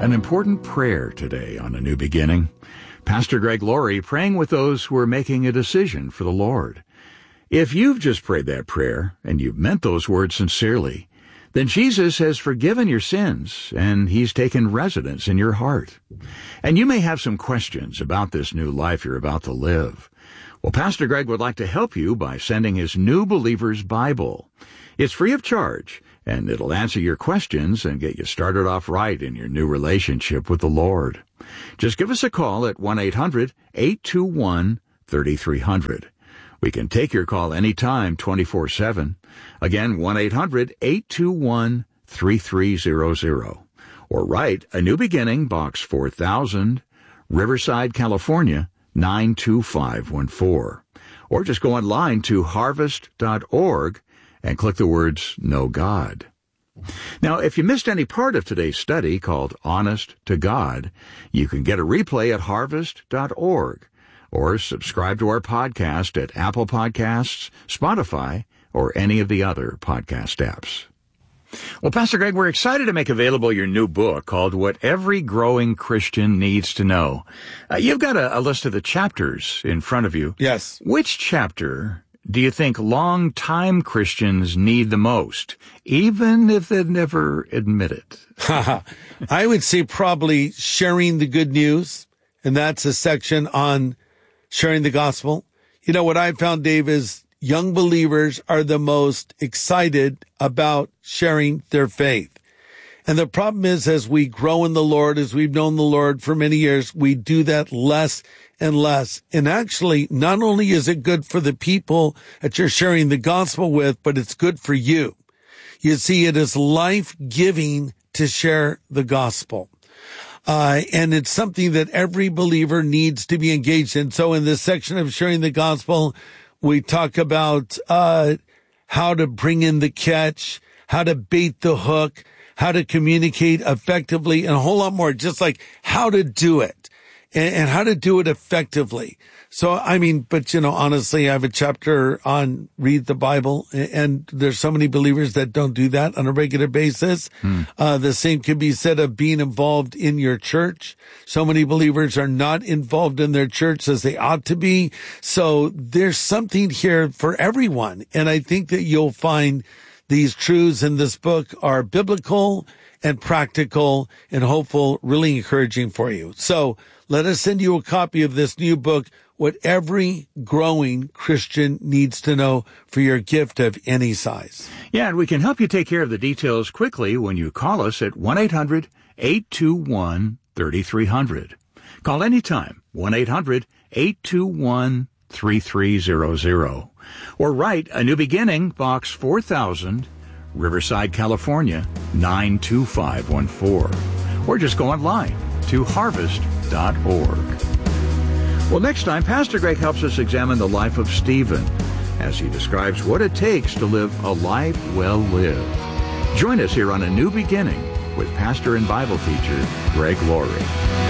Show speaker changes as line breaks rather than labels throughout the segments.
An important prayer today on A New Beginning. Pastor Greg Laurie praying with those who are making a decision for the Lord. If you've just prayed that prayer and you've meant those words sincerely, then Jesus has forgiven your sins and He's taken residence in your heart. And you may have some questions about this new life you're about to live. Well, Pastor Greg would like to help you by sending his New Believer's Bible. It's free of charge, and it'll answer your questions and get you started off right in your new relationship with the Lord. Just give us a call at 1-800-821-3300. We can take your call anytime, 24/7. Again, 1-800-821-3300. Or write A New Beginning, Box 4000, Riverside, California, 92514. Or just go online to harvest.org and click the words Know God. Now, if you missed any part of today's study called Honest to God, you can get a replay at harvest.org or subscribe to our podcast at Apple Podcasts, Spotify, or any of the other podcast apps. Well, Pastor Greg, we're excited to make available your new book called What Every Growing Christian Needs to Know. You've got a list of the chapters in front of you.
Yes.
Which chapter do you think long-time Christians need the most, even if they never admit it?
I would say probably sharing the good news, and that's a section on sharing the gospel. You know, what I found, Dave, is young believers are the most excited about sharing their faith. And the problem is, as we grow in the Lord, as we've known the Lord for many years, we do that less and less. And actually, not only is it good for the people that you're sharing the gospel with, but it's good for you. You see, it is life-giving to share the gospel. And it's something that every believer needs to be engaged in. So in this section of sharing the gospel, we talk about how to bring in the catch, how to bait the hook, how to communicate effectively, and a whole lot more, just like how to do it and how to do it effectively. So, I mean, but, you know, honestly, I have a chapter on read the Bible, and there's so many believers that don't do that on a regular basis. The same can be said of being involved in your church. So many believers are not involved in their church as they ought to be. So there's something here for everyone. And I think that you'll find these truths in this book are biblical and practical and hopeful, really encouraging for you. So let us send you a copy of this new book, What Every Growing Christian Needs to Know, for your gift of any size.
Yeah, and we can help you take care of the details quickly when you call us at 1-800-821-3300. Call anytime, 1-800-821-3300. Or write A New Beginning, Box 4000, Riverside, California, 92514. Or just go online to harvest.org. Well, next time, Pastor Greg helps us examine the life of Stephen as he describes what it takes to live a life well lived. Join us here on A New Beginning with pastor and Bible teacher Greg Laurie.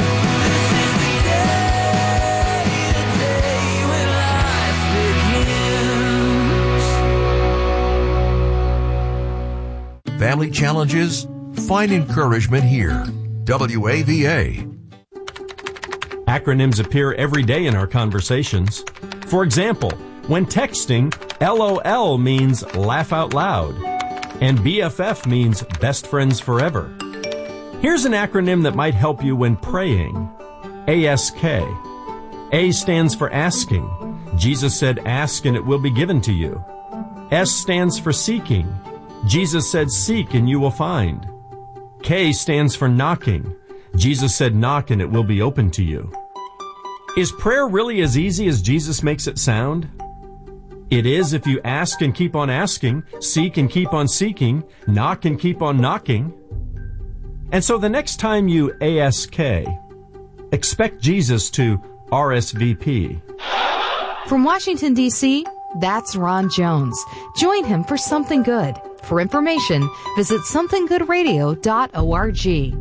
Family challenges? Find encouragement here. WAVA.
Acronyms appear every day in our conversations. For example, when texting, LOL means laugh out loud, and BFF means best friends forever. Here's an acronym that might help you when praying. ASK. A stands for asking. Jesus said, ask and it will be given to you. S stands for seeking. Jesus said, seek and you will find. K stands for knocking. Jesus said, knock and it will be open to you. Is prayer really as easy as Jesus makes it sound? It is if you ask and keep on asking, seek and keep on seeking, knock and keep on knocking. And so the next time you ASK, expect Jesus to RSVP.
From Washington, D.C., that's Ron Jones. Join him for Something Good. For information, visit somethinggoodradio.org.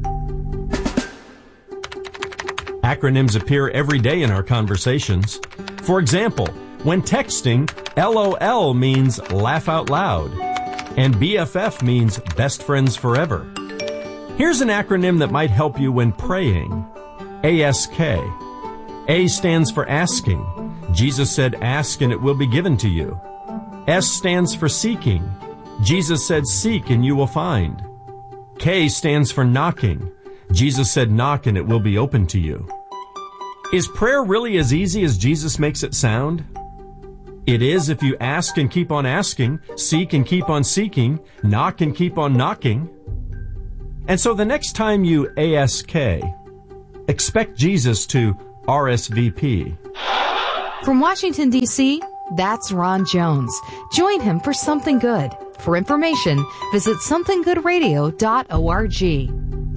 Acronyms appear every day in our conversations. For example, when texting, LOL means laugh out loud, and BFF means best friends forever. Here's an acronym that might help you when praying. ASK. A stands for asking. Jesus said, ask and it will be given to you. S stands for seeking. Jesus said, seek and you will find. K stands for knocking. Jesus said, knock and it will be open to you. Is prayer really as easy as Jesus makes it sound? It is if you ask and keep on asking, seek and keep on seeking, knock and keep on knocking. And so the next time you ASK, expect Jesus to RSVP.
From Washington, D.C., that's Ron Jones. Join him for Something Good. For information, visit somethinggoodradio.org.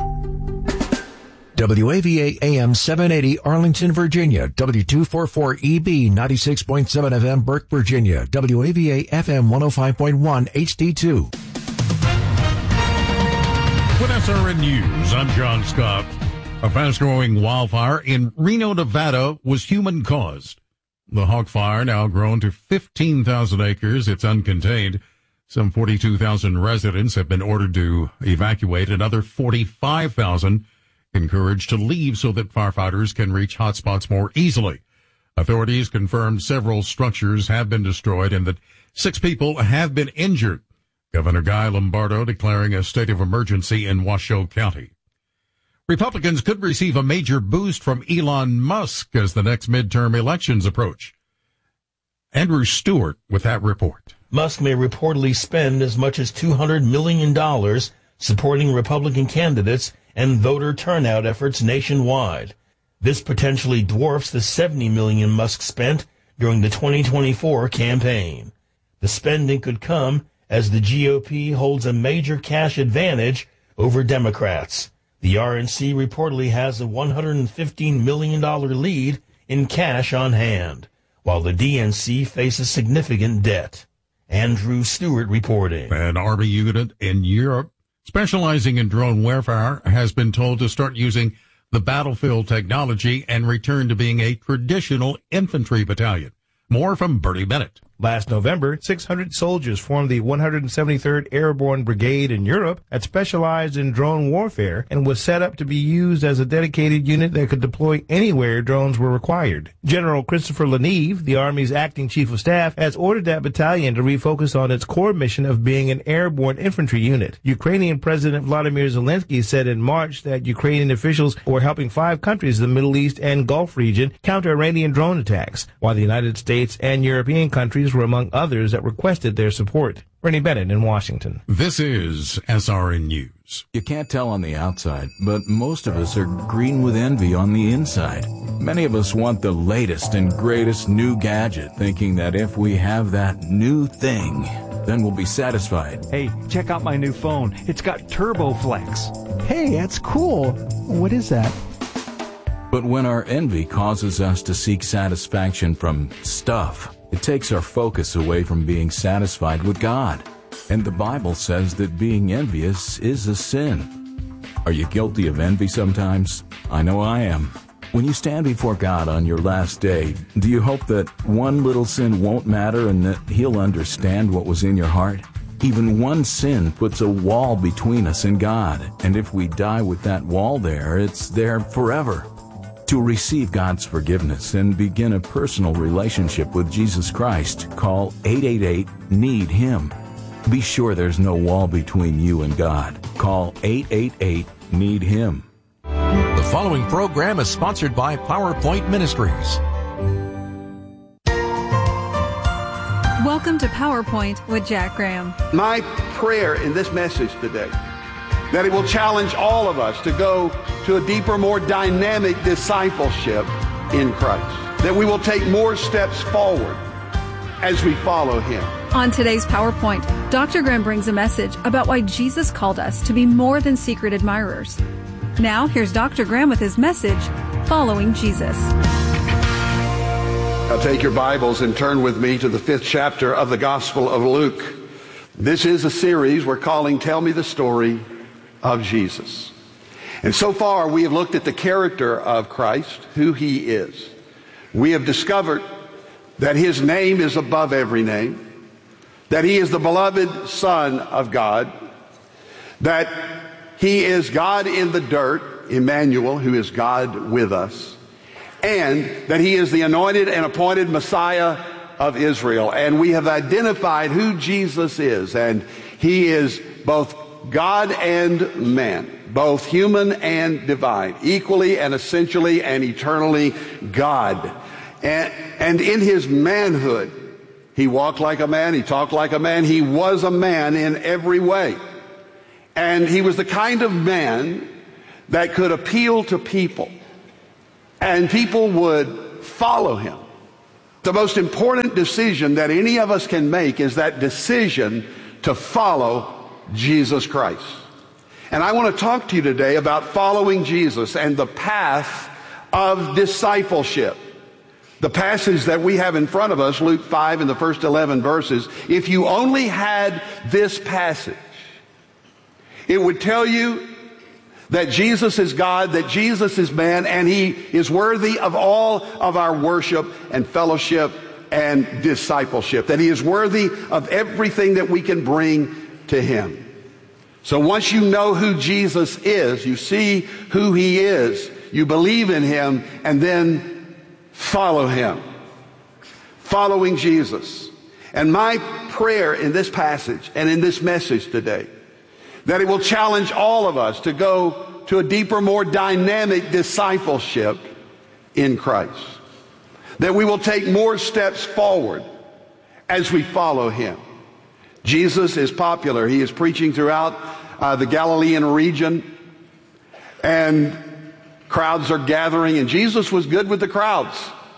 WAVA AM 780 Arlington, Virginia. W244EB 96.7 FM Burke, Virginia. WAVA FM 105.1 HD2.
With SRN News, I'm John Scott. A fast-growing wildfire in Reno, Nevada was human-caused. The Hawk Fire, now grown to 15,000 acres, it's uncontained. Some 42,000 residents have been ordered to evacuate. Another 45,000 encouraged to leave so that firefighters can reach hotspots more easily. Authorities confirmed several structures have been destroyed and that 6 people have been injured. Governor Guy Lombardo declaring a state of emergency in Washoe County. Republicans could receive a major boost from Elon Musk as the next midterm elections approach. Andrew Stewart with that report.
Musk may reportedly spend as much as $200 million supporting Republican candidates and voter turnout efforts nationwide. This potentially dwarfs the $70 million Musk spent during the 2024 campaign. The spending could come as the GOP holds a major cash advantage over Democrats. The RNC reportedly has a $115 million lead in cash on hand, while the DNC faces significant debt. Andrew Stewart reporting.
An Army unit in Europe specializing in drone warfare has been told to start using the battlefield technology and return to being a traditional infantry battalion. More from Bertie Bennett.
Last November, 600 soldiers formed the 173rd Airborne Brigade in Europe that specialized in drone warfare and was set up to be used as a dedicated unit that could deploy anywhere drones were required. General Christopher Leneve, the Army's acting chief of staff, has ordered that battalion to refocus on its core mission of being an airborne infantry unit. Ukrainian President Vladimir Zelensky said in March that Ukrainian officials were helping 5 countries in the Middle East and Gulf region counter Iranian drone attacks, while the United States and European countries were among others that requested their support. Bernie Bennett in Washington.
This is SRN News.
You can't tell on the outside, but most of us are green with envy on the inside. Many of us want the latest and greatest new gadget, thinking that if we have that new thing, then we'll be satisfied.
Hey, check out my new phone. It's got TurboFlex. Hey, that's cool. What is that?
But when our envy causes us to seek satisfaction from stuff, it takes our focus away from being satisfied with God. And the Bible says that being envious is a sin. Are you guilty of envy sometimes? I know I am. When you stand before God on your last day, do you hope that one little sin won't matter and that He'll understand what was in your heart? Even one sin puts a wall between us and God, and if we die with that wall there, it's there forever. To receive God's forgiveness and begin a personal relationship with Jesus Christ, call 888-NEED-HIM. Be sure there's no wall between you and God. Call 888-NEED-HIM.
The following program is sponsored by PowerPoint Ministries.
Welcome to PowerPoint with Jack Graham.
My prayer in this message today, that it will challenge all of us to go to a deeper, more dynamic discipleship in Christ. That we will take more steps forward as we follow Him.
On today's PowerPoint, Dr. Graham brings a message about why Jesus called us to be more than secret admirers. Now, here's Dr. Graham with his message, Following Jesus.
Now take your Bibles and turn with me to the 5th chapter of the Gospel of Luke. This is a series we're calling Tell Me the Story of Jesus. And so far we have looked at the character of Christ, who He is. We have discovered that His name is above every name, that He is the beloved Son of God, that he is God in the dirt, Emmanuel, who is God with us, and that he is the anointed and appointed Messiah of Israel. And we have identified who Jesus is, and he is both God and man, both human and divine, equally and essentially and eternally God. And in his manhood, he walked like a man, he talked like a man, he was a man in every way. And he was the kind of man that could appeal to people, and people would follow him. The most important decision that any of us can make is that decision to follow Jesus Christ. And I want to talk to you today about following Jesus and the path of discipleship. The passage that we have in front of us, Luke 5 in the first 11 verses, if you only had this passage, it would tell you that Jesus is God, that Jesus is man, and he is worthy of all of our worship and fellowship and discipleship, that he is worthy of everything that we can bring to him. So once you know who Jesus is, you see who he is, you believe in him, and then follow him. Following Jesus. And my prayer in this passage and in this message today, that it will challenge all of us to go to a deeper, more dynamic discipleship in Christ. That we will take more steps forward as we follow him. Jesus is popular. He is preaching throughout the Galilean region, and crowds are gathering, and Jesus was good with the crowds.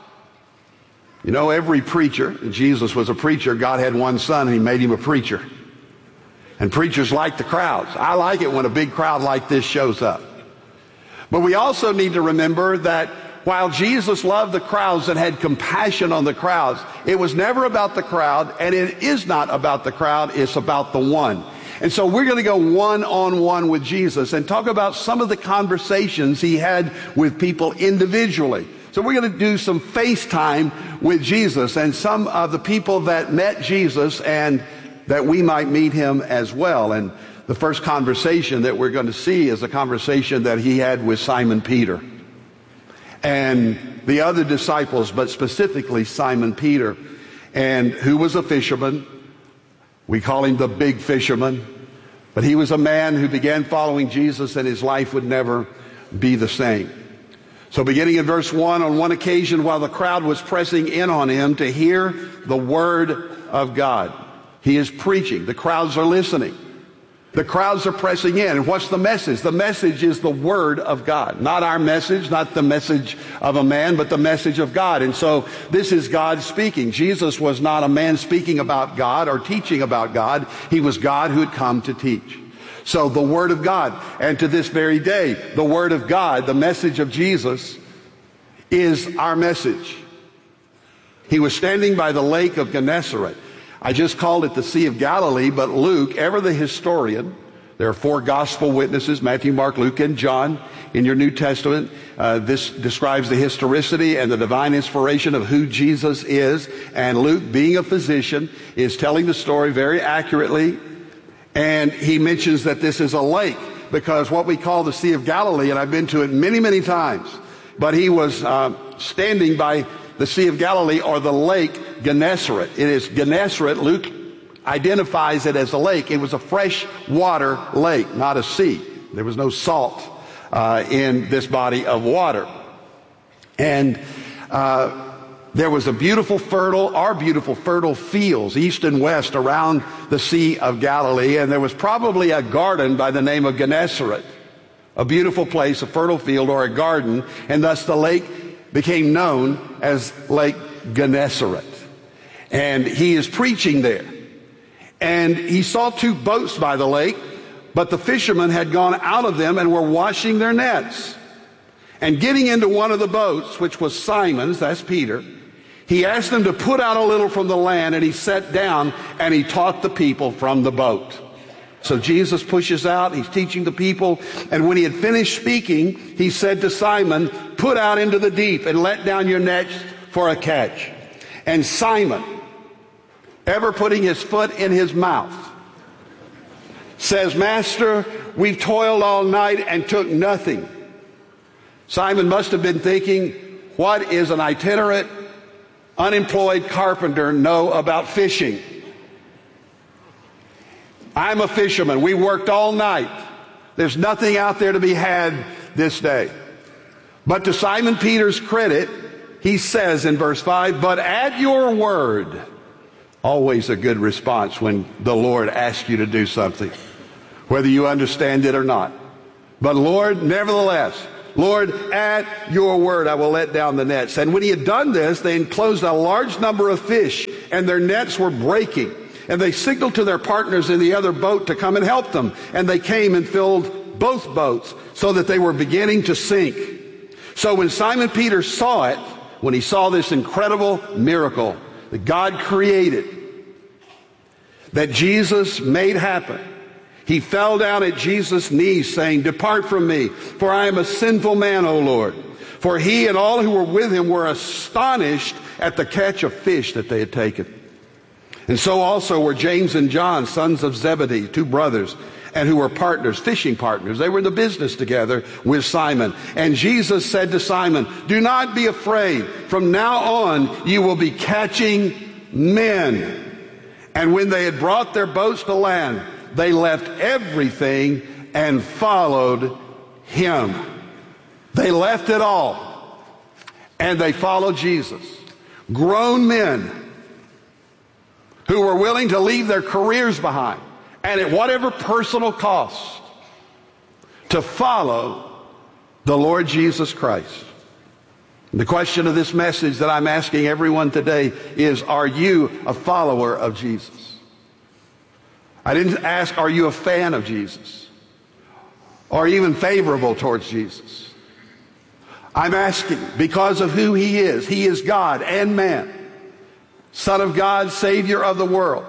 You know, every preacher, Jesus was a preacher. God had one son, and he made him a preacher. And preachers like the crowds. I like it when a big crowd like this shows up. But we also need to remember that while Jesus loved the crowds and had compassion on the crowds, it was never about the crowd, and it is not about the crowd, it's about the one. And so we're going to go one-on-one with Jesus and talk about some of the conversations he had with people individually. So we're going to do some FaceTime with Jesus and some of the people that met Jesus, and that we might meet him as well. And the first conversation that we're going to see is a conversation that he had with Simon Peter and the other disciples, but specifically Simon Peter, and who was a fisherman. We call him the big fisherman, but he was a man who began following Jesus, and his life would never be the same. So beginning in verse 1, on one occasion while the crowd was pressing in on him to hear the word of God, he is preaching. The crowds are listening. The crowds are pressing in. And what's the message? The message is the word of God. Not our message, not the message of a man, but the message of God. And so this is God speaking. Jesus was not a man speaking about God or teaching about God. He was God who had come to teach. So the word of God. And to this very day, the word of God, the message of Jesus, is our message. He was standing by the lake of Gennesaret. I just called it the Sea of Galilee, but Luke, ever the historian, there are 4 gospel witnesses, Matthew, Mark, Luke, and John, in your New Testament. This describes the historicity and the divine inspiration of who Jesus is. And Luke, being a physician, is telling the story very accurately. And he mentions that this is a lake, because what we call the Sea of Galilee, and I've been to it many, many times, but he was standing by the Sea of Galilee, or the lake Gennesaret. It is Gennesaret. Luke identifies it as a lake. It was a fresh water lake, not a sea. There was no salt in this body of water. And there was a beautiful fertile fields, east and west, around the Sea of Galilee. And there was probably a garden by the name of Gennesaret, a beautiful place, a fertile field or a garden. And thus the lake became known as Lake Gennesaret. And he is preaching there. And he saw 2 boats by the lake, but the fishermen had gone out of them and were washing their nets. And getting into one of the boats, which was Simon's, that's Peter, he asked them to put out a little from the land, and he sat down and he taught the people from the boat. So Jesus pushes out, he's teaching the people, and when he had finished speaking, he said to Simon, "Put out into the deep and let down your nets for a catch." And Simon, ever putting his foot in his mouth, says, "Master, we've toiled all night and took nothing." Simon must have been thinking, what is an itinerant, unemployed carpenter know about fishing? I'm a fisherman. We worked all night. There's nothing out there to be had this day. But to Simon Peter's credit, he says in verse 5, "But at your word," always a good response when the Lord asks you to do something, whether you understand it or not. "But Lord, nevertheless, Lord, at your word, I will let down the nets." And when he had done this, they enclosed a large number of fish, and their nets were breaking. And they signaled to their partners in the other boat to come and help them. And they came and filled both boats so that they were beginning to sink. So when Simon Peter saw it, when he saw this incredible miracle that God created, that Jesus made happen, he fell down at Jesus' knees saying, "Depart from me, for I am a sinful man, O Lord." For he and all who were with him were astonished at the catch of fish that they had taken. And so also were James and John, sons of Zebedee, two brothers, and who were partners, fishing partners. They were in the business together with Simon. And Jesus said to Simon, "Do not be afraid. From now on you will be catching men." And when they had brought their boats to land, they left everything and followed him. They left it all and they followed Jesus. Grown men who were willing to leave their careers behind, and at whatever personal cost, to follow the Lord Jesus Christ. The question of this message that I'm asking everyone today is, are you a follower of Jesus? I didn't ask, are you a fan of Jesus? Or even favorable towards Jesus? I'm asking because of who he is. He is God and man. Son of God, Savior of the world.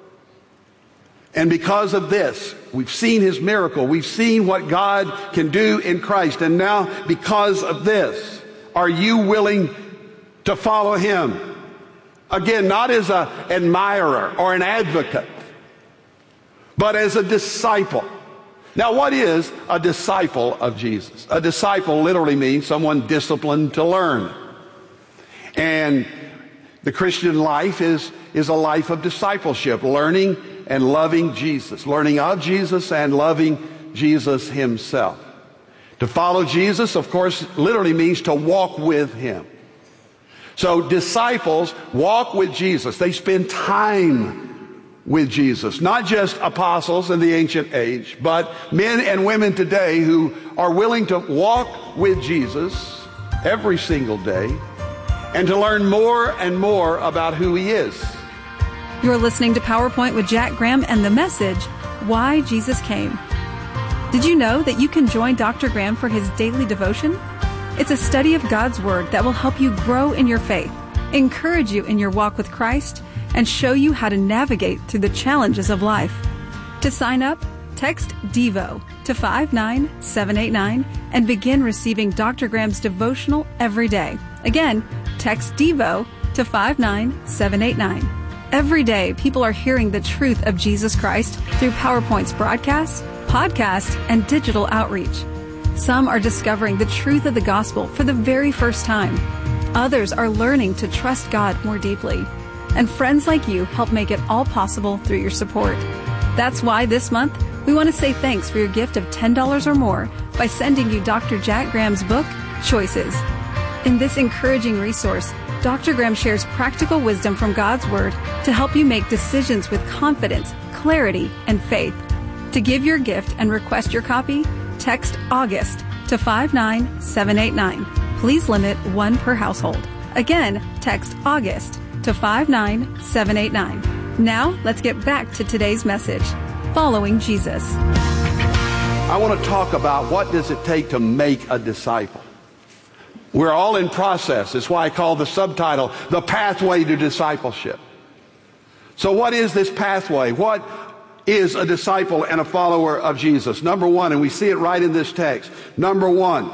And because of this, we've seen his miracle. We've seen what God can do in Christ. And now, because of this, are you willing to follow him? Again, not as an admirer or an advocate, but as a disciple. Now, what is a disciple of Jesus? A disciple literally means someone disciplined to learn. And the Christian life is a life of discipleship, learning and loving Jesus, learning of Jesus and loving Jesus himself. To follow Jesus, of course, literally means to walk with him. So disciples walk with Jesus. They spend time with Jesus. Not just apostles in the ancient age, but men and women today who are willing to walk with Jesus every single day and to learn more and more about who he is.
You're listening to PowerPoint with Jack Graham and the message, Why Jesus Came. Did you know that you can join Dr. Graham for his daily devotion? It's a study of God's Word that will help you grow in your faith, encourage you in your walk with Christ, and show you how to navigate through the challenges of life. To sign up, text DEVO to 59789 and begin receiving Dr. Graham's devotional every day. Again, text DEVO to 59789. Every day, people are hearing the truth of Jesus Christ through PowerPoint's broadcast, podcast, and digital outreach. Some are discovering the truth of the gospel for the very first time. Others are learning to trust God more deeply. And friends like you help make it all possible through your support. That's why this month, we want to say thanks for your gift of $10 or more by sending you Dr. Jack Graham's book, Choices. In this encouraging resource, Dr. Graham shares practical wisdom from God's Word to help you make decisions with confidence, clarity, and faith. To give your gift and request your copy, text August to 59789. Please limit one per household. Again, text August to 59789. Now, let's get back to today's message, Following Jesus.
I want to talk about what does it take to make a disciple. We're all in process. That's why I call the subtitle, The Pathway to Discipleship. So what is this pathway? What is a disciple and a follower of Jesus? Number one, and we see it right in this text. Number one,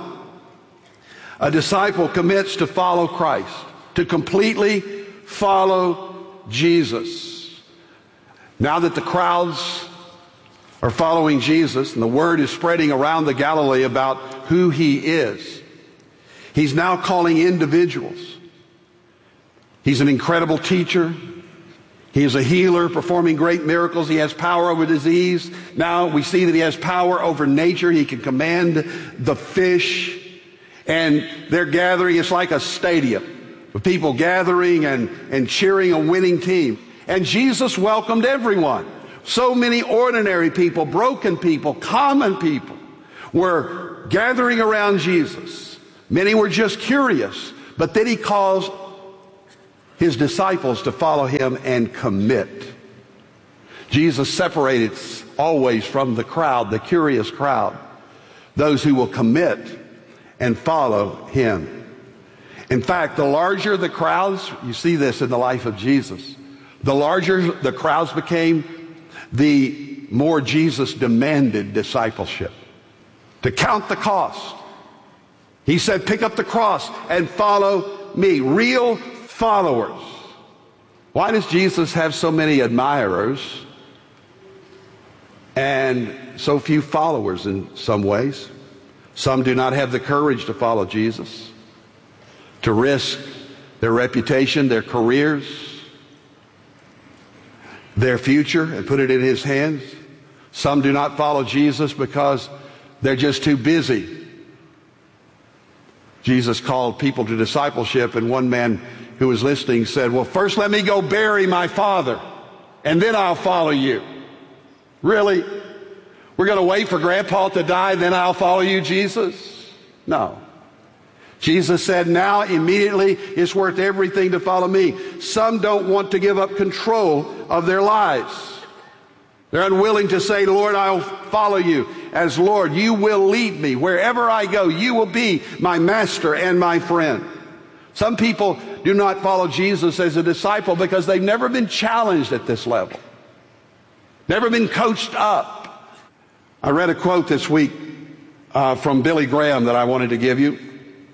a disciple commits to follow Christ, to completely follow Jesus. Now that the crowds are following Jesus, and the word is spreading around the Galilee about who he is. He's now calling individuals. He's an incredible teacher. He is a healer, performing great miracles. He has power over disease. Now we see that he has power over nature. He can command the fish. And they're gathering. It's like a stadium with people gathering and cheering a winning team. And Jesus welcomed everyone. So many ordinary people, broken people, common people were gathering around Jesus. Many were just curious. But then he calls his disciples to follow him and commit. Jesus separated always from the crowd, the curious crowd, those who will commit and follow him. In fact, the larger the crowds, you see this in the life of Jesus, the larger the crowds became, the more Jesus demanded discipleship. To count the cost. He said, pick up the cross and follow me. Real followers. Why does Jesus have so many admirers and so few followers in some ways? Some do not have the courage to follow Jesus, to risk their reputation, their careers, their future, and put it in his hands. Some do not follow Jesus because they're just too busy. Jesus called people to discipleship, and one man who was listening said, well, first let me go bury my father, and then I'll follow you. Really? We're going to wait for Grandpa to die, then I'll follow you, Jesus? No. Jesus said, now, immediately, it's worth everything to follow me. Some don't want to give up control of their lives. They're unwilling to say, Lord, I'll follow you as Lord. You will lead me. Wherever I go, you will be my master and my friend. Some people do not follow Jesus as a disciple because they've never been challenged at this level. Never been coached up. I read a quote this week from Billy Graham that I wanted to give you.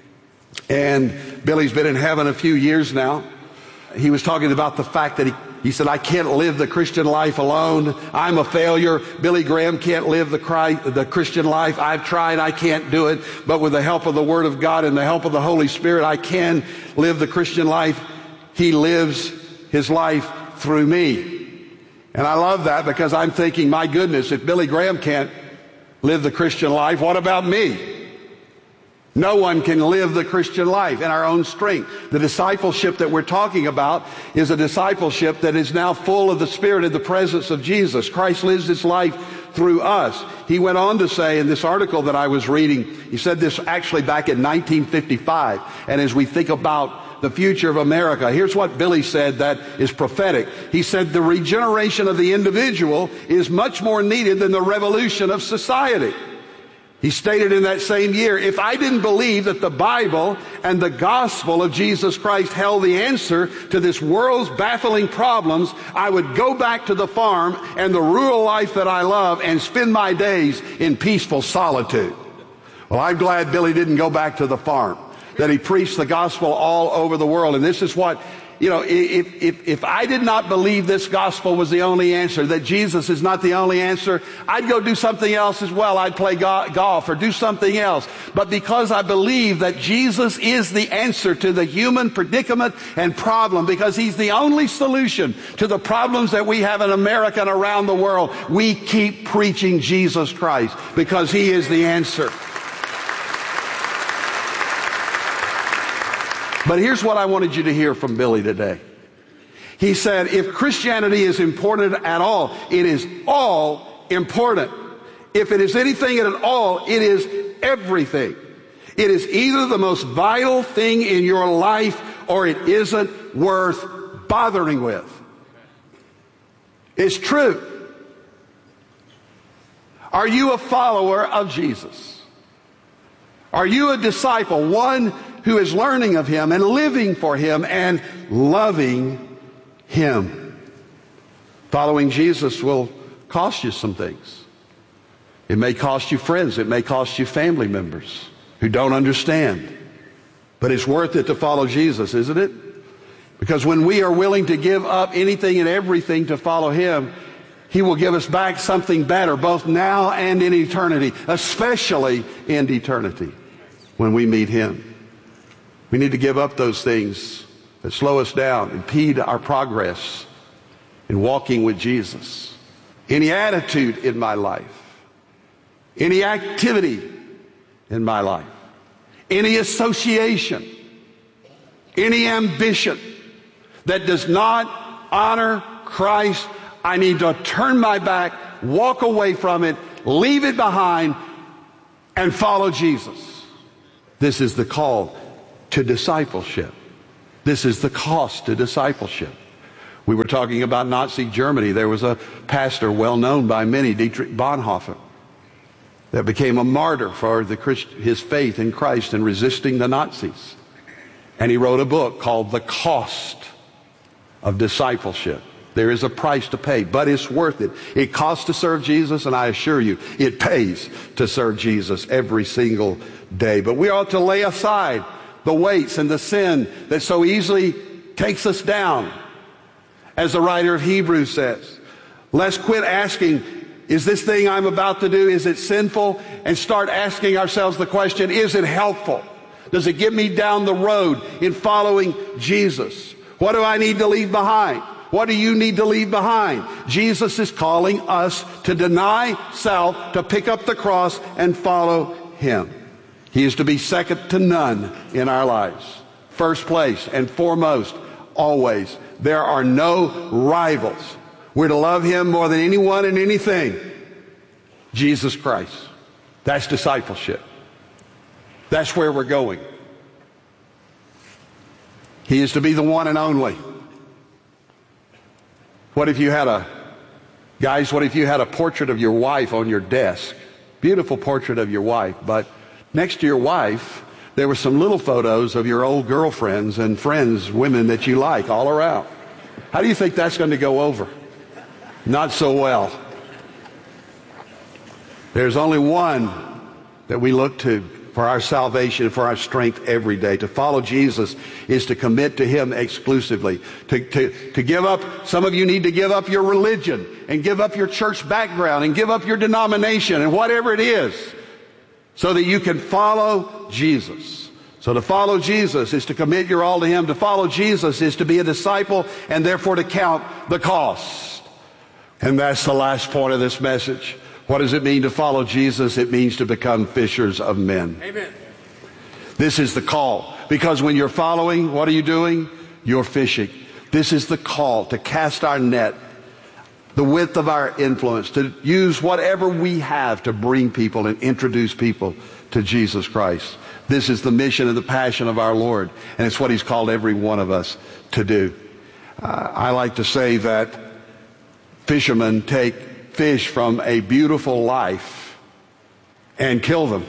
And Billy's been in heaven a few years now. He was talking about the fact that he said, I can't live the Christian life alone. I'm a failure. Billy Graham can't live the Christian life. I've tried. I can't do it. But with the help of the Word of God and the help of the Holy Spirit, I can live the Christian life. He lives his life through me. And I love that because I'm thinking, my goodness, if Billy Graham can't live the Christian life, what about me? No one can live the Christian life in our own strength. The discipleship that we're talking about is a discipleship that is now full of the Spirit and the presence of Jesus. Christ lives his life through us. He went on to say in this article that I was reading, he said this actually back in 1955, and as we think about the future of America, here's what Billy said that is prophetic. He said, the regeneration of the individual is much more needed than the revolution of society. He stated in that same year, if I didn't believe that the Bible and the gospel of Jesus Christ held the answer to this world's baffling problems, I would go back to the farm and the rural life that I love and spend my days in peaceful solitude. Well, I'm glad Billy didn't go back to the farm, that he preached the gospel all over the world. And this is what, if I did not believe this gospel was the only answer, that Jesus is not the only answer, I'd go do something else as well. I'd play golf or do something else. But because I believe that Jesus is the answer to the human predicament and problem, because he's the only solution to the problems that we have in America and around the world, we keep preaching Jesus Christ because he is the answer. But here's what I wanted you to hear from Billy today. He said, if Christianity is important at all, it is all important. If it is anything at all, it is everything. It is either the most vital thing in your life or it isn't worth bothering with. It's true. Are you a follower of Jesus? Are you a disciple, one who is learning of him and living for him and loving him? Following Jesus will cost you some things. It may cost you friends. It may cost you family members who don't understand. But it's worth it to follow Jesus, isn't it? Because when we are willing to give up anything and everything to follow him, He will give us back something better, both now and in eternity, especially in eternity when we meet Him. We need to give up those things that slow us down, impede our progress in walking with Jesus. Any attitude in my life, any activity in my life, any association, any ambition that does not honor Christ, I need to turn my back, walk away from it, leave it behind, and follow Jesus. This is the call to discipleship. This is the cost to discipleship. We were talking about Nazi Germany. There was a pastor well known by many, Dietrich Bonhoeffer, that became a martyr for his faith in Christ and resisting the Nazis. And he wrote a book called The Cost of Discipleship. There is a price to pay, but it's worth it. It costs to serve Jesus, and I assure you, it pays to serve Jesus every single day. But we ought to lay aside the weights and the sin that so easily takes us down. As the writer of Hebrews says, let's quit asking, is this thing I'm about to do, is it sinful? And start asking ourselves the question, is it helpful? Does it get me down the road in following Jesus? What do I need to leave behind? What do you need to leave behind? Jesus is calling us to deny self, to pick up the cross and follow Him. He is to be second to none in our lives. First place and foremost, always. There are no rivals. We're to love Him more than anyone and anything. Jesus Christ. That's discipleship. That's where we're going. He is to be the one and only. What if you had a portrait of your wife on your desk? Beautiful portrait of your wife, but next to your wife, there were some little photos of your old girlfriends and friends, women that you like, all around. How do you think that's going to go over? Not so well. There's only one that we look to for our salvation, for our strength every day. To follow Jesus is to commit to Him exclusively. To give up, some of you need to give up your religion and give up your church background and give up your denomination and whatever it is so that you can follow Jesus. So to follow Jesus is to commit your all to Him. To follow Jesus is to be a disciple and therefore to count the cost. And that's the last point of this message. What does it mean to follow Jesus? It means to become fishers of men. Amen. This is the call. Because when you're following, what are you doing? You're fishing. This is the call to cast our net, the width of our influence, to use whatever we have to bring people and introduce people to Jesus Christ. This is the mission and the passion of our Lord, and it's what He's called every one of us to do. I like to say that fishermen take fish from a beautiful life and kill them.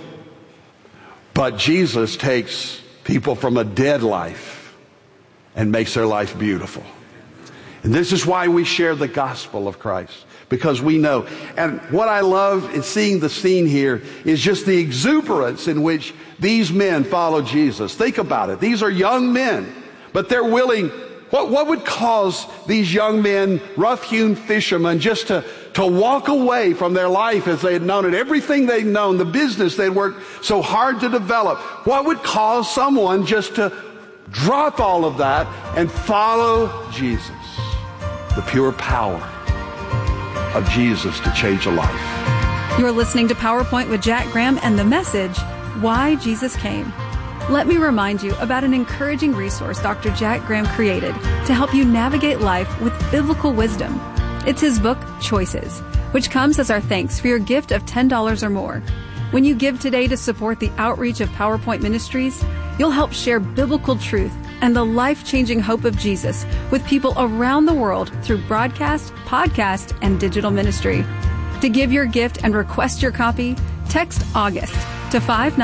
But Jesus takes people from a dead life and makes their life beautiful. And this is why we share the gospel of Christ, because we know. And what I love in seeing the scene here is just the exuberance in which these men follow Jesus. Think about it. These are young men, but they're willing. What would cause these young men, rough-hewn fishermen, just to walk away from their life as they had known it, everything they'd known, the business they'd worked so hard to develop? What would cause someone just to drop all of that and follow Jesus? The pure power of Jesus to change a life.
You're listening to PowerPoint with Jack Graham and the message, Why Jesus Came. Let me remind you about an encouraging resource Dr. Jack Graham created to help you navigate life with biblical wisdom. It's his book, Choices, which comes as our thanks for your gift of $10 or more. When you give today to support the outreach of PowerPoint Ministries, you'll help share biblical truth and the life-changing hope of Jesus with people around the world through broadcast, podcast, and digital ministry. To give your gift and request your copy, text August to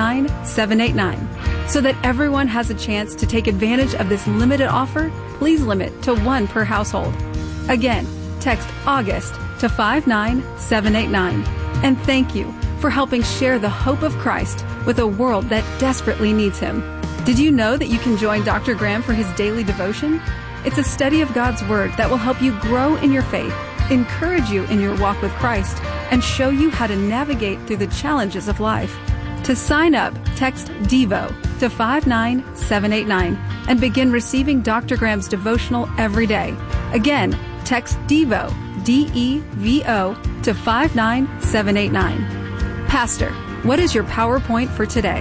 59789. So that everyone has a chance to take advantage of this limited offer, please limit to one per household. Again, text August to 59789. And thank you for helping share the hope of Christ with a world that desperately needs Him. Did you know that you can join Dr. Graham for his daily devotion? It's a study of God's Word that will help you grow in your faith, encourage you in your walk with Christ, and show you how to navigate through the challenges of life. To sign up, text DEVO to 59789 and begin receiving Dr. Graham's devotional every day. Again, text DEVO, D-E-V-O, to 59789. Pastor, what is your PowerPoint for today?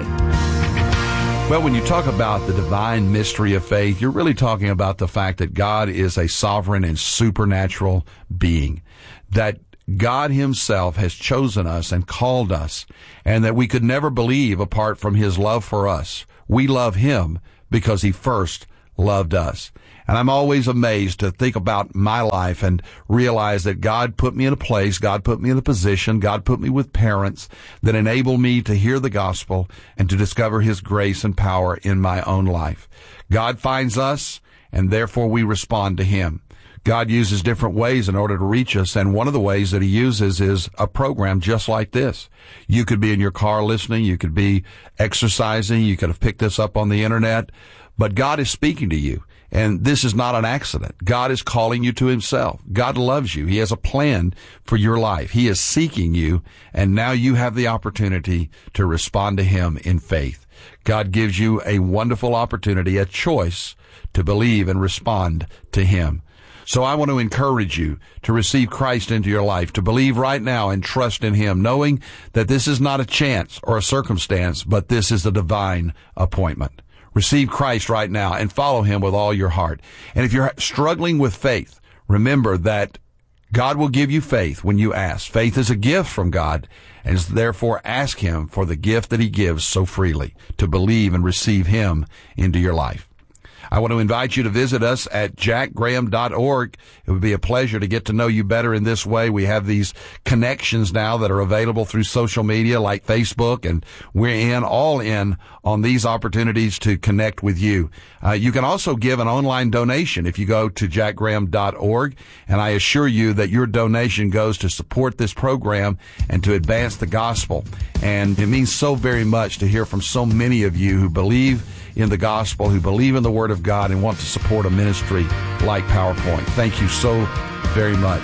Well, when you talk about the divine mystery of faith, you're really talking about the fact that God is a sovereign and supernatural being, that God himself has chosen us and called us, and that we could never believe apart from his love for us. We love him because he first loved us. And I'm always amazed to think about my life and realize that God put me in a place, God put me in a position, God put me with parents that enable me to hear the gospel and to discover his grace and power in my own life. God finds us, and therefore we respond to him. God uses different ways in order to reach us, and one of the ways that he uses is a program just like this. You could be in your car listening, you could be exercising, you could have picked this up on the internet, but God is speaking to you. And this is not an accident. God is calling you to himself. God loves you. He has a plan for your life. He is seeking you, and now you have the opportunity to respond to him in faith. God gives you a wonderful opportunity, a choice to believe and respond to him. So I want to encourage you to receive Christ into your life, to believe right now and trust in him, knowing that this is not a chance or a circumstance, but this is a divine appointment. Receive Christ right now and follow him with all your heart. And if you're struggling with faith, remember that God will give you faith when you ask. Faith is a gift from God, and therefore ask him for the gift that he gives so freely, to believe and receive him into your life. I want to invite you to visit us at jackgraham.org. It would be a pleasure to get to know you better in this way. We have these connections now that are available through social media like Facebook, and we're all in on these opportunities to connect with you. You can also give an online donation if you go to jackgraham.org, and I assure you that your donation goes to support this program and to advance the gospel. And it means so very much to hear from so many of you who believe in the gospel, who believe in the Word of God and want to support a ministry like PowerPoint. Thank you so very much.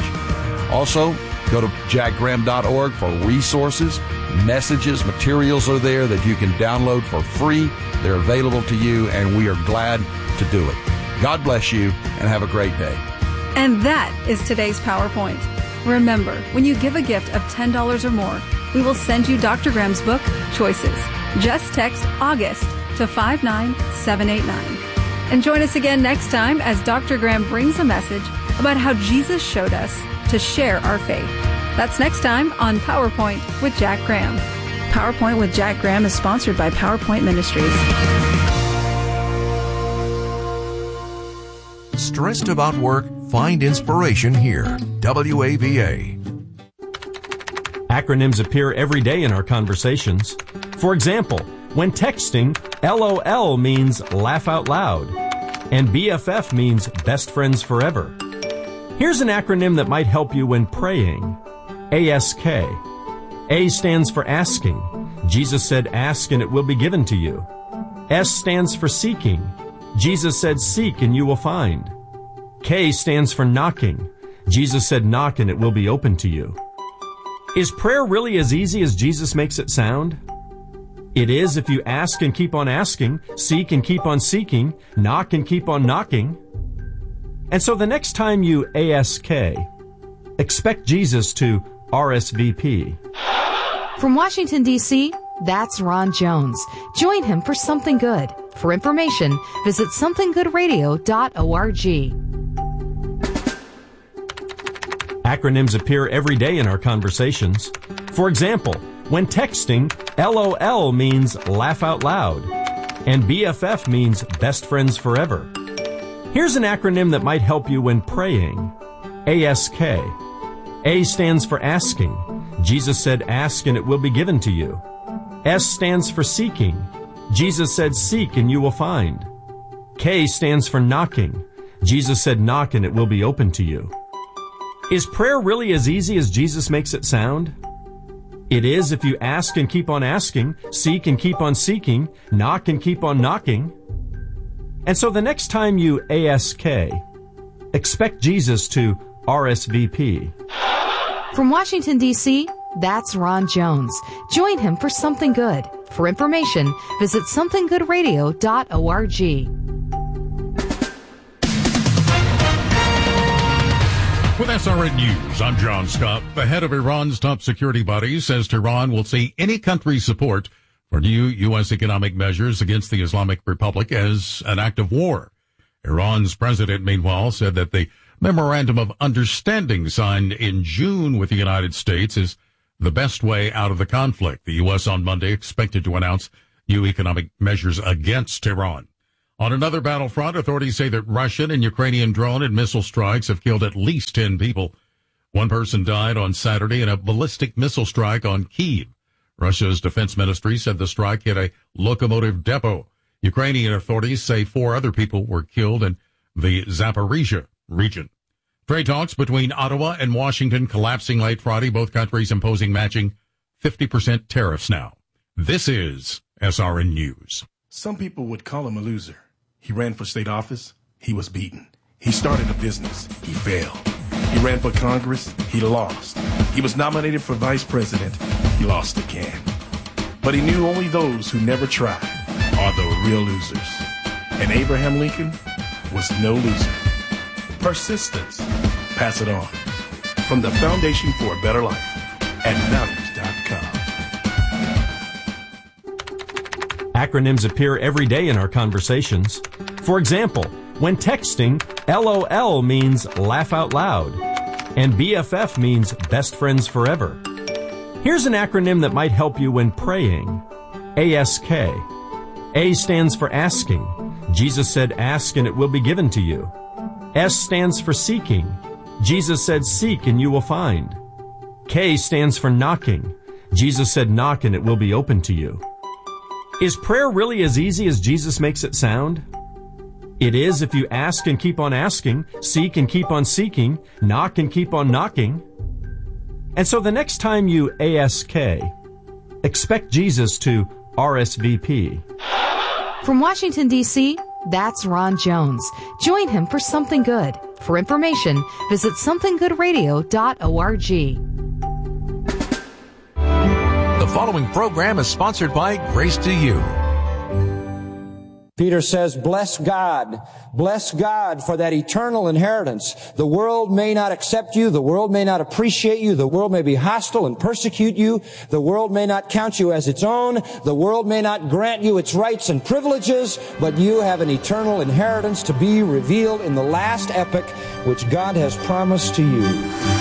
Also, go to jackgraham.org for resources, messages, materials are there that you can download for free. They're available to you, and we are glad to do it. God bless you, and have a great day.
And that is today's PowerPoint. Remember, when you give a gift of $10 or more, we will send you Dr. Graham's book, Choices. Just text August to 59789. And join us again next time as Dr. Graham brings a message about how Jesus showed us to share our faith. That's next time on PowerPoint with Jack Graham. PowerPoint with Jack Graham is sponsored by PowerPoint Ministries.
Stressed about work? Find inspiration here. WAVA.
Acronyms appear every day in our conversations. For example, when texting, LOL means laugh out loud, and BFF means best friends forever. Here's an acronym that might help you when praying. ASK. A stands for asking. Jesus said, ask and it will be given to you. S stands for seeking. Jesus said, seek and you will find. K stands for knocking. Jesus said, knock and it will be open to you. Is prayer really as easy as Jesus makes it sound? It is if you ask and keep on asking, seek and keep on seeking, knock and keep on knocking. And so the next time you ASK, expect Jesus to RSVP.
From Washington, D.C., that's Ron Jones. Join him for Something Good. For information, visit somethinggoodradio.org.
Acronyms appear every day in our conversations. For example, when texting, LOL means laugh out loud, and BFF means best friends forever. Here's an acronym that might help you when praying. ASK. A stands for asking. Jesus said, ask and it will be given to you. S stands for seeking. Jesus said, seek and you will find. K stands for knocking. Jesus said, knock and it will be open to you. Is prayer really as easy as Jesus makes it sound? It is if you ask and keep on asking, seek and keep on seeking, knock and keep on knocking. And so the next time you ASK, expect Jesus to RSVP.
From Washington, D.C., that's Ron Jones. Join him for Something Good. For information, visit somethinggoodradio.org.
With SRN News, I'm John Scott. The head of Iran's top security body says Tehran will see any country's support for new U.S. economic measures against the Islamic Republic as an act of war. Iran's president, meanwhile, said that the memorandum of understanding signed in June with the United States is the best way out of the conflict. The U.S. on Monday expected to announce new economic measures against Iran. On another battlefront, authorities say that Russian and Ukrainian drone and missile strikes have killed at least 10 people. One person died on Saturday in a ballistic missile strike on Kyiv. Russia's defense ministry said the strike hit a locomotive depot. Ukrainian authorities say 4 other people were killed in the Zaporizhia region. Trade talks between Ottawa and Washington collapsing late Friday, both countries imposing matching 50% tariffs now. This is SRN News.
Some people would call him a loser. He ran for state office. He was beaten. He started a business. He failed. He ran for Congress. He lost. He was nominated for vice president. He lost again. But he knew only those who never tried are the real losers. And Abraham Lincoln was no loser. Persistence. Pass it on. From the Foundation for a Better Life at values.com.
Acronyms appear every day in our conversations. For example, when texting, LOL means laugh out loud, and BFF means best friends forever. Here's an acronym that might help you when praying. ASK. A stands for asking. Jesus said, ask and it will be given to you. S stands for seeking. Jesus said, seek and you will find. K stands for knocking. Jesus said, knock and it will be open to you. Is prayer really as easy as Jesus makes it sound? It is if you ask and keep on asking, seek and keep on seeking, knock and keep on knocking. And so the next time you ASK, expect Jesus to RSVP.
From Washington, D.C., that's Ron Jones. Join him for Something Good. For information, visit somethinggoodradio.org.
The following program is sponsored by Grace to You.
Peter says, bless God for that eternal inheritance. The world may not accept you. The world may not appreciate you. The world may be hostile and persecute you. The world may not count you as its own. The world may not grant you its rights and privileges, but you have an eternal inheritance to be revealed in the last epoch, which God has promised to you.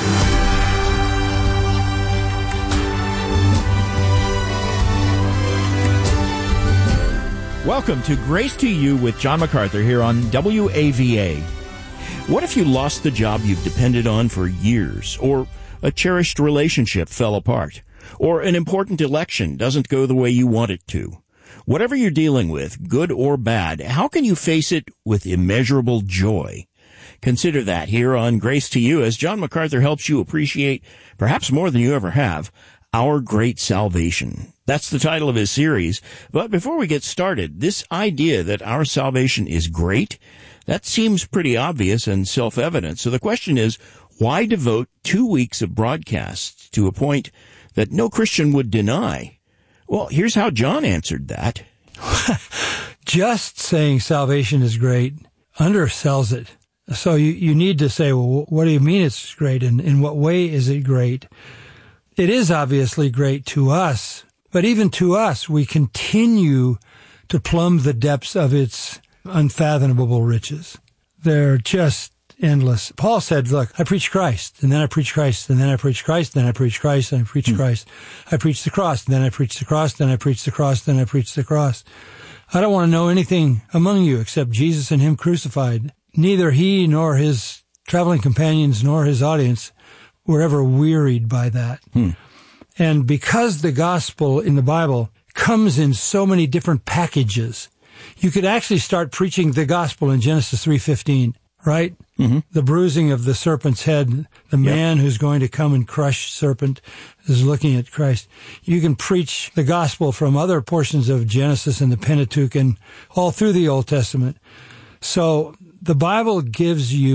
Welcome to Grace to You with John MacArthur here on WAVA. What if you lost the job you've depended on for years, or a cherished relationship fell apart, or an important election doesn't go the way you want it to? Whatever you're dealing with, good or bad, how can you face it with immeasurable joy? Consider that here on Grace to You as John MacArthur helps you appreciate, perhaps more than you ever have, Our Great Salvation. That's the title of his series. But before we get started, this idea that our salvation is great, that seems pretty obvious and self-evident. So the question is, why devote 2 weeks of broadcasts to a point that no Christian would deny? Well, here's how John answered that.
Just saying salvation is great undersells it. So you need to say, well, what do you mean it's great, and in what way is it great? It is obviously great to us, but even to us, we continue to plumb the depths of its unfathomable riches. They're just endless. Paul said, look, I preach Christ, and then I preach Christ, and then I preach Christ, then I preach Christ, and I preach Christ. I preach the cross, and then I preach the cross, then I preach the cross, then I preach the cross. I don't want to know anything among you except Jesus and Him crucified. Neither he nor his traveling companions nor his audience were ever wearied by that. And because the gospel in the Bible comes in so many different packages, you could actually start preaching the gospel in Genesis 3:15, right? The bruising of the serpent's head, the man who's going to come and crush serpent is looking at Christ. You can preach the gospel from other portions of Genesis and the Pentateuch and all through the Old Testament. So the Bible gives you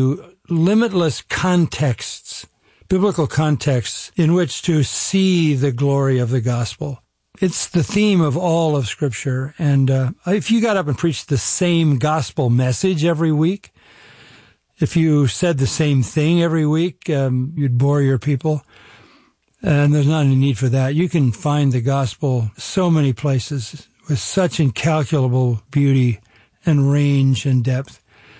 limitless contexts, biblical contexts, in which to see the glory of the gospel. It's the theme of all of Scripture. And if you got up and preached the same gospel message every week, if you said the same thing every week, you'd bore your people. And there's not any need for that. You can find the gospel so many places with such incalculable beauty and range and depth.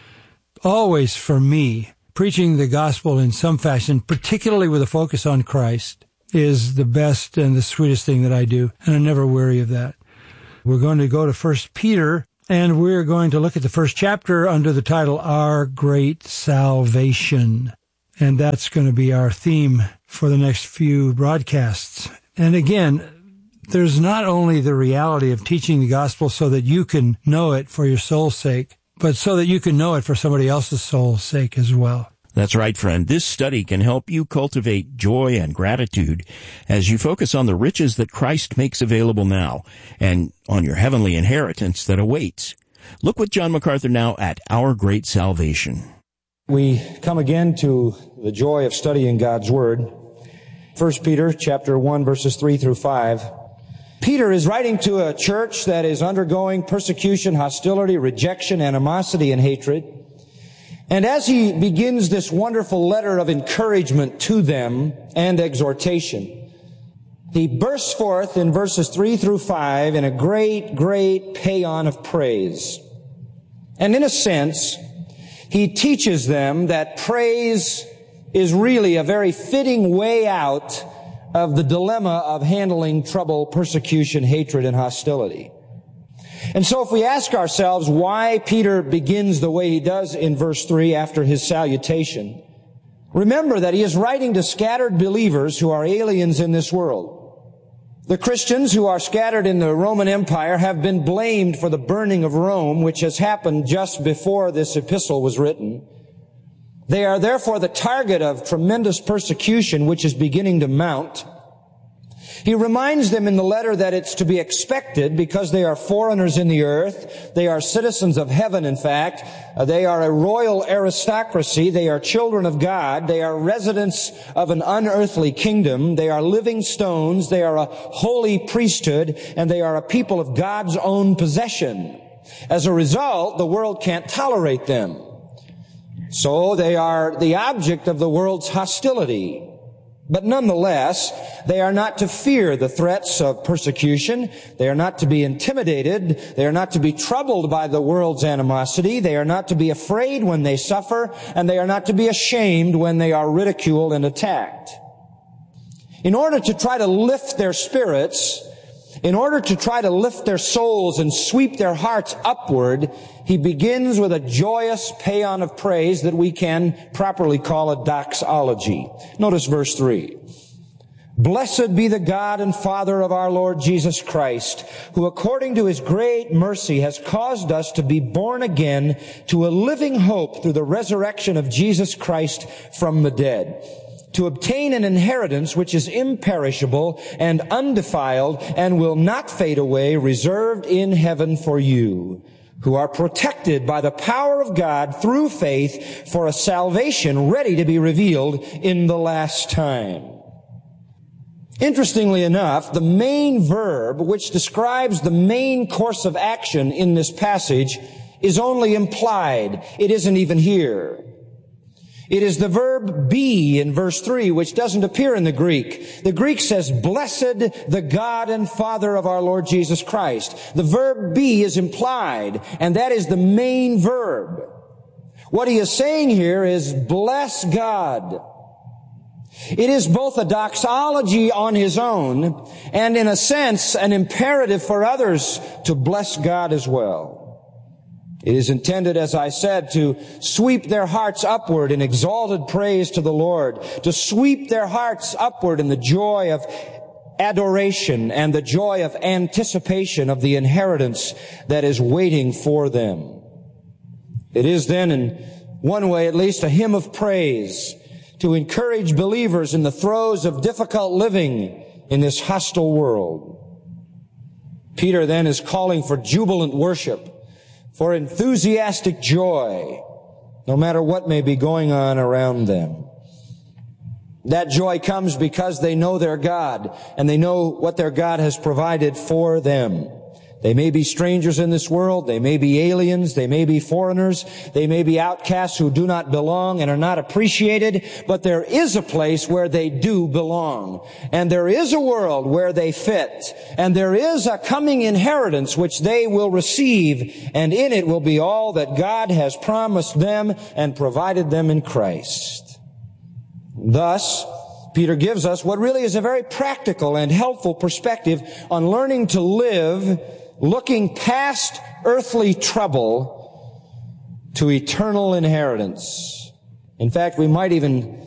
Always, for me, preaching the gospel in some fashion, particularly with a focus on Christ, is the best and the sweetest thing that I do, and I'm never weary of that. We're going to go to 1 Peter, and we're going to look at the first chapter under the title, Our Great Salvation. And that's going to be our theme for the next few broadcasts. And again, there's not only the reality of teaching the gospel so that you can know it for your soul's sake, but so that you can know it for somebody else's soul's sake as well.
That's right, friend. This study can help you cultivate joy and gratitude as you focus on the riches that Christ makes available now and on your heavenly inheritance that awaits. Look with John MacArthur now at Our Great Salvation.
We come again to the joy of studying God's Word. 1 Peter chapter 1, verses 3 through 5. Peter is writing to a church that is undergoing persecution, hostility, rejection, animosity, and hatred. And as he begins this wonderful letter of encouragement to them and exhortation, he bursts forth in verses 3 through 5 in a great, great paean of praise. And in a sense, he teaches them that praise is really a very fitting way out of the dilemma of handling trouble, persecution, hatred, and hostility. And so if we ask ourselves why Peter begins the way he does in verse 3 after his salutation, remember that he is writing to scattered believers who are aliens in this world. The Christians who are scattered in the Roman Empire have been blamed for the burning of Rome, which has happened just before this epistle was written. They are therefore the target of tremendous persecution, which is beginning to mount. He reminds them in the letter that it's to be expected because they are foreigners in the earth. They are citizens of heaven, in fact. They are a royal aristocracy. They are children of God. They are residents of an unearthly kingdom. They are living stones. They are a holy priesthood, and they are a people of God's own possession. As a result, the world can't tolerate them. So they are the object of the world's hostility. But nonetheless, they are not to fear the threats of persecution. They are not to be intimidated. They are not to be troubled by the world's animosity. They are not to be afraid when they suffer, and they are not to be ashamed when they are ridiculed and attacked. In order to try to lift their spirits, in order to try to lift their souls and sweep their hearts upward, he begins with a joyous paean of praise that we can properly call a doxology. Notice verse 3. Blessed be the God and Father of our Lord Jesus Christ, who according to his great mercy has caused us to be born again to a living hope through the resurrection of Jesus Christ from the dead, to obtain an inheritance which is imperishable and undefiled and will not fade away, reserved in heaven for you, who are protected by the power of God through faith for a salvation ready to be revealed in the last time. Interestingly enough, the main verb which describes the main course of action in this passage is only implied. It isn't even here. It is the verb be in verse 3, which doesn't appear in the Greek. The Greek says, blessed the God and Father of our Lord Jesus Christ. The verb be is implied, and that is the main verb. What he is saying here is, bless God. It is both a doxology on his own, and in a sense, an imperative for others to bless God as well. It is intended, as I said, to sweep their hearts upward in exalted praise to the Lord, to sweep their hearts upward in the joy of adoration and the joy of anticipation of the inheritance that is waiting for them. It is then, in one way at least, a hymn of praise to encourage believers in the throes of difficult living in this hostile world. Peter then is calling for jubilant worship, for enthusiastic joy, no matter what may be going on around them. That joy comes because they know their God, and they know what their God has provided for them. They may be strangers in this world, they may be aliens, they may be foreigners, they may be outcasts who do not belong and are not appreciated, but there is a place where they do belong. And there is a world where they fit. And there is a coming inheritance which they will receive, and in it will be all that God has promised them and provided them in Christ. Thus, Peter gives us what really is a very practical and helpful perspective on learning to live looking past earthly trouble to eternal inheritance. In fact, we might even